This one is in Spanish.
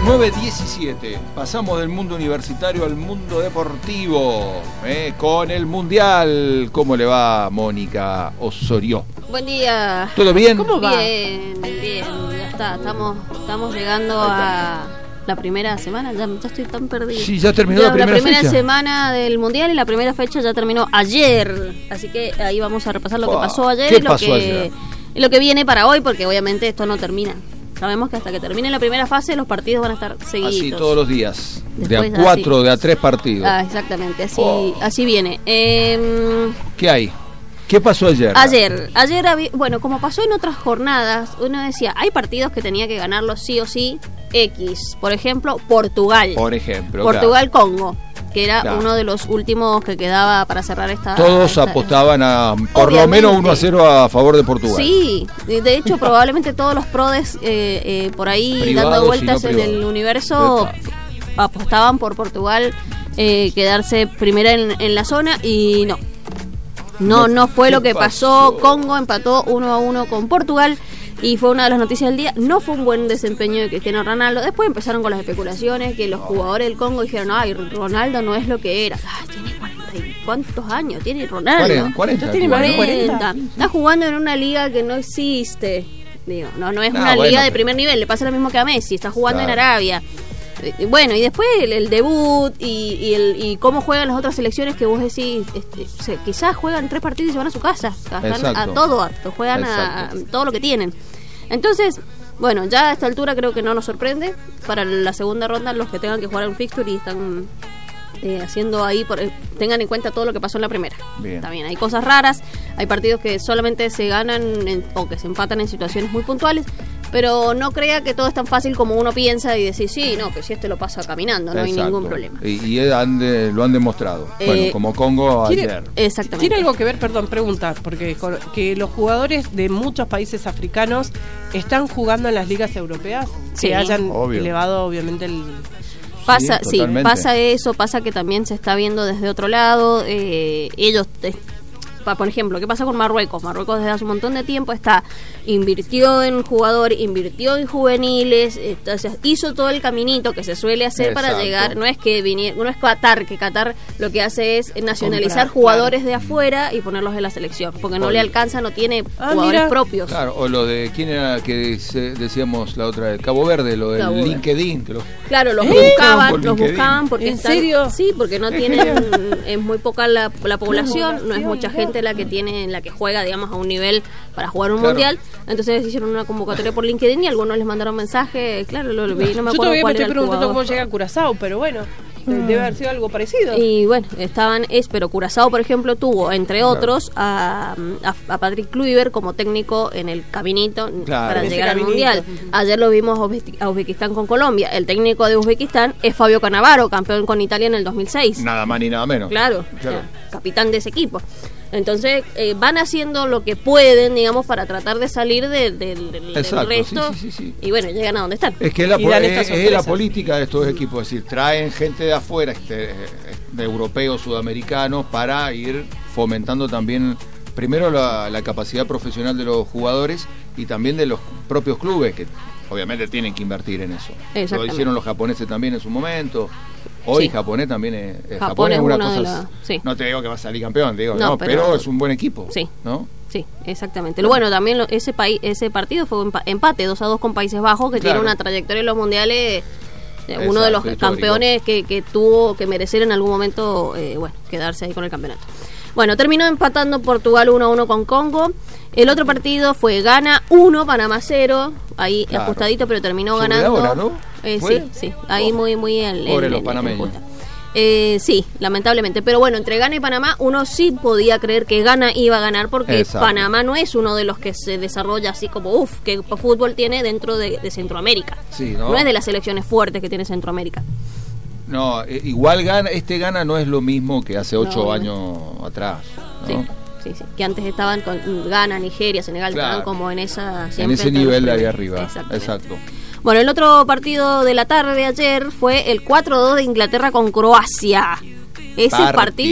9:17. Pasamos del mundo universitario al mundo deportivo, con el Mundial. ¿Cómo le va, Mónica Osorio? Buen día. ¿Todo bien? ¿Cómo va? Bien. Ya está. Estamos llegando a la primera semana. Ya estoy tan perdida. Sí, ya terminó la primera fecha. Semana del Mundial y la primera fecha ya terminó ayer. Así que ahí vamos a repasar lo que pasó ayer y lo que viene para hoy, porque obviamente esto no termina. Sabemos que hasta que termine la primera fase los partidos van a estar seguidos. Así todos los días. Después, de a 4, de a 3 partidos. Exactamente, así viene. ¿Qué hay? ¿Qué pasó ayer? Ayer bueno, como pasó en otras jornadas, uno decía, hay partidos que tenía que ganarlos sí o sí X. Por ejemplo, Portugal. Portugal-Congo. Que era uno de los últimos que quedaba para cerrar esta... Todos apostaban a por lo menos 1-0 a favor de Portugal. Sí, de hecho probablemente todos los prodes por ahí privados, dando vueltas en el universo apostaban por Portugal quedarse primera en la zona y no fue lo que pasó. Congo empató 1-1 con Portugal. Y fue una de las noticias del día. No fue un buen desempeño de Cristiano Ronaldo. Después empezaron con las especulaciones que los jugadores del Congo dijeron, ay, Ronaldo no es lo que era. Tiene 40 y ¿cuántos años tiene Ronaldo? 40. Tiene 40. Está jugando en una liga que no existe. Digo, no es una liga de primer nivel. Le pasa lo mismo que a Messi. Está jugando en Arabia. Bueno, y después el debut y cómo juegan las otras selecciones que vos decís, quizás juegan 3 partidos y se van a su casa, están a todo, juegan a todo lo que tienen. Entonces, bueno, ya a esta altura creo que no nos sorprende. Para la segunda ronda los que tengan que jugar un fixture y están haciendo ahí, tengan en cuenta todo lo que pasó en la primera. Bien. También hay cosas raras, hay partidos que solamente se ganan o que se empatan en situaciones muy puntuales. Pero no crea que todo es tan fácil como uno piensa y decir, que si lo pasa caminando, no hay ningún problema. Y lo han demostrado. Bueno, como Congo ayer. Exactamente. ¿Tiene algo que ver, preguntar, porque que los jugadores de muchos países africanos están jugando en las ligas europeas? Sí, que hayan obvio. Elevado obviamente el... Pasa eso, pasa que también se está viendo desde otro lado. Ellos... Por ejemplo, ¿qué pasa con Marruecos? Marruecos desde hace un montón de tiempo invirtió en jugadores, invirtió en juveniles, entonces hizo todo el caminito que se suele hacer para llegar. No es Qatar, que Qatar lo que hace es nacionalizar jugadores de afuera y ponerlos en la selección, porque no le alcanza, no tiene jugadores propios. Claro, o lo de, ¿quién era que decíamos la otra vez? Cabo Verde, lo del LinkedIn. Claro, los buscaban porque ¿En serio? Sí, porque no tienen, es muy poca la población, no es mucha gente la que juega, digamos, a un nivel para jugar un mundial. Entonces hicieron una convocatoria por LinkedIn y algunos les mandaron mensajes. Claro, lo vi, no me acuerdo cuál era el jugador. Yo todavía me estoy preguntando cómo llega Curazao, pero bueno, debe haber sido algo parecido. Y bueno, pero Curazao, por ejemplo, tuvo, entre otros, a Patrick Kluivert como técnico en el caminito para llegar al mundial. Ayer lo vimos a Uzbekistán con Colombia. El técnico de Uzbekistán es Fabio Cannavaro, campeón con Italia en el 2006. Nada más ni nada menos. Claro. Capitán de ese equipo. Entonces van haciendo lo que pueden, digamos, para tratar de salir del resto. Sí. Y bueno, llegan a donde están. Es que es la política de estos equipos, es decir, traen gente de afuera, de europeos, sudamericanos, para ir fomentando también primero la capacidad profesional de los jugadores y también de los propios clubes, que obviamente tienen que invertir en eso. Lo hicieron los japoneses también en su momento. Hoy japonés también Japón es una cosa. No te digo que va a salir campeón, pero es un buen equipo. Sí. ¿No? Sí, exactamente. Bueno, también ese partido fue un empate 2-2 con Países Bajos, que tiene una trayectoria en los mundiales. Uno de los campeones que tuvo que merecer en algún momento quedarse ahí con el campeonato. Bueno, terminó empatando Portugal 1-1 con Congo. El otro partido fue Ghana 1, Panamá 0. Ahí ajustadito, pero terminó ganando. Ahora, ¿no? Sí. Ahí muy pobre los panameños. Sí, lamentablemente. Pero bueno, entre Ghana y Panamá uno sí podía creer que Ghana iba a ganar, porque Panamá no es uno de los que se desarrolla así como que fútbol tiene dentro de Centroamérica. Sí, no es de las selecciones fuertes que tiene Centroamérica. No, igual Ghana no es lo mismo que hace 8 años atrás, ¿no? Sí, que antes estaban con Ghana, Nigeria, Senegal, estaban como en ese nivel de ahí arriba. Exacto. Bueno, el otro partido de la tarde de ayer fue el 4-2 de Inglaterra con Croacia. Ese partido